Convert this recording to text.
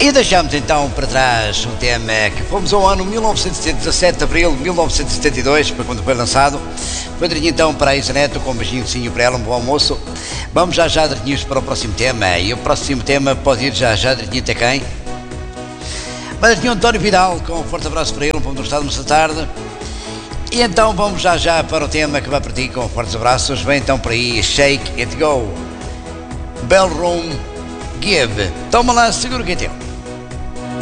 E deixamos então para trás um tema que fomos ao ano 17 de abril de 1972, para quando foi lançado. Foi direitinho então para a Isa Neto, com um beijinho para ela, um bom almoço. Vamos já direitinhos para o próximo tema, e o próximo tema pode ir já direitinho até quem? Mas direitinho António Vidal, com um forte abraço para ele, um bom estado nesta tarde. E então vamos já para o tema que vai para ti, com fortes abraços. Vem então por aí, Shake It Go, Bellroom Give. Toma lá, segura o que é teu.